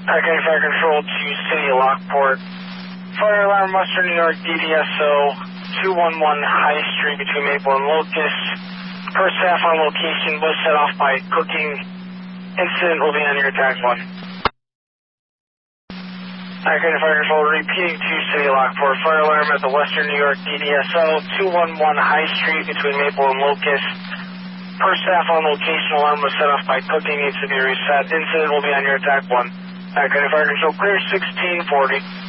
Okay, Fire Control to City of Lockport. Fire alarm, Western New York, DDSO 211 High Street between Maple and Locust. First staff on location was set off by cooking. Incident will be on your attack 1. Okay, Fire Control repeating to City of Lockport. Fire alarm at the Western New York, DDSO 211 High Street between Maple and Locust. First staff on location, alarm was set off by cooking, needs to be reset. Incident will be on your attack 1. Okay, Fire Control clear 1640.